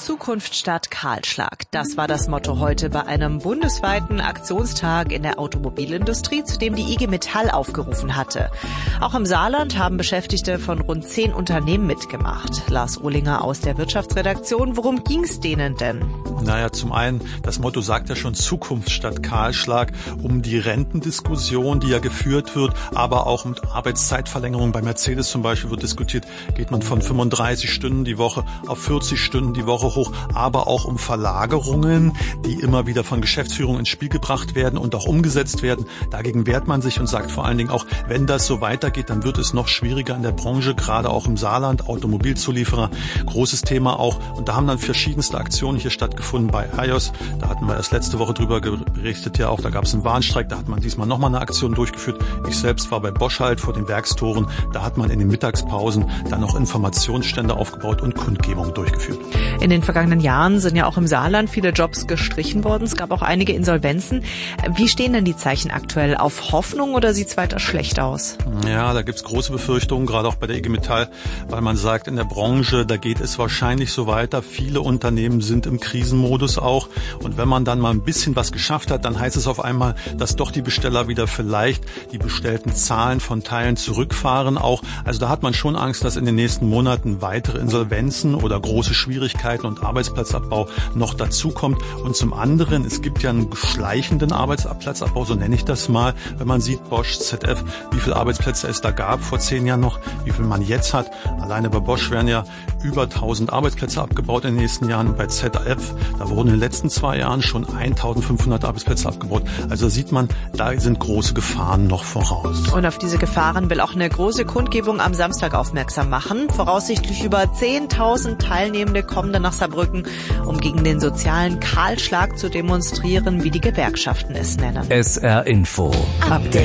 Zukunft statt Kahlschlag. Das war das Motto heute bei einem bundesweiten Aktionstag in der Automobilindustrie, zu dem die IG Metall aufgerufen hatte. Auch im Saarland haben Beschäftigte von rund 10 Unternehmen mitgemacht. Lars Ohlinger aus der Wirtschaftsredaktion. Worum ging's denen denn? Naja, zum einen, das Motto sagt ja schon Zukunft statt Kahlschlag, um die Rentendiskussion, die ja geführt wird, aber auch um Arbeitszeitverlängerung. Bei Mercedes zum Beispiel wird diskutiert, geht man von 35 Stunden die Woche auf 40 Stunden die Woche hoch, aber auch um Verlagerungen, die immer wieder von Geschäftsführung ins Spiel gebracht werden und auch umgesetzt werden. Dagegen wehrt man sich und sagt vor allen Dingen auch, wenn das so weitergeht, dann wird es noch schwieriger in der Branche, gerade auch im Saarland, Automobilzulieferer, großes Thema auch. Und da haben dann verschiedenste Aktionen hier stattgefunden bei AIOS. Da hatten wir erst letzte Woche drüber berichtet, ja auch, da gab es einen Warnstreik, da hat man diesmal nochmal eine Aktion durchgeführt. Ich selbst war bei Bosch halt vor den Werkstoren, da hat man in den Mittagspausen dann noch Informationsstände aufgebaut und Kundgebungen durchgeführt. In den vergangenen Jahren sind ja auch im Saarland viele Jobs gestrichen worden. Es gab auch einige Insolvenzen. Wie stehen denn die Zeichen aktuell? Auf Hoffnung oder sieht's weiter schlecht aus? Ja, da gibt's große Befürchtungen, gerade auch bei der IG Metall, weil man sagt, in der Branche, da geht es wahrscheinlich so weiter. Viele Unternehmen sind im Krisenmodus auch. Und wenn man dann mal ein bisschen was geschafft hat, dann heißt es auf einmal, dass doch die Besteller wieder vielleicht die bestellten Zahlen von Teilen zurückfahren auch. Also da hat man schon Angst, dass in den nächsten Monaten weitere Insolvenzen oder große Schwierigkeiten und Arbeitsplatzabbau noch dazukommt. Und zum anderen, es gibt ja einen schleichenden Arbeitsplatzabbau, so nenne ich das mal, wenn man sieht, Bosch, ZF, wie viele Arbeitsplätze es da gab vor 10 Jahren noch, wie viel man jetzt hat. Alleine bei Bosch werden ja über 1000 Arbeitsplätze abgebaut in den nächsten Jahren. Und bei ZF, da wurden in den letzten 2 Jahren schon 1500 Arbeitsplätze abgebaut. Also sieht man, da sind große Gefahren noch voraus. Und auf diese Gefahren will auch eine große Kundgebung am Samstag aufmerksam machen. Voraussichtlich über 10.000 Teilnehmende kommen dann nach Saarbrücken, um gegen den sozialen Kahlschlag zu demonstrieren, wie die Gewerkschaften es nennen. SR Info Update.